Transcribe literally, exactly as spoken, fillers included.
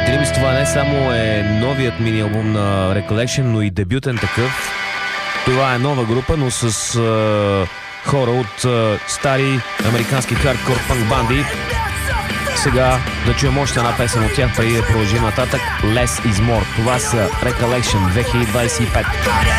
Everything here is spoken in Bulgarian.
Dreams, това не само е новият мини албум на Recollection, но и дебютен такъв. Това е нова група, но с е, хора от е, стари американски хардкор панк банди. Сега да чуем още една песен от тях, преди да продължим нататък. Less is more. Това са Recollection две хиляди двадесет и пета.